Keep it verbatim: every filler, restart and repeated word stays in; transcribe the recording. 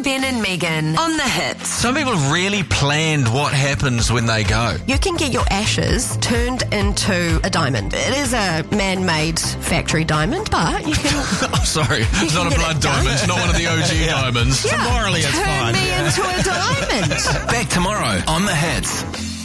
Ben and Megan on The Hits. Some people have really planned what happens when they go. You can get your ashes turned into a diamond. It is a man-made factory diamond, but you can... I'm sorry, it's not a get blood it done. diamond. It's not one of the O G diamonds. Yeah, Morally, it's turn fine. me into a diamond. Back tomorrow on The Hits.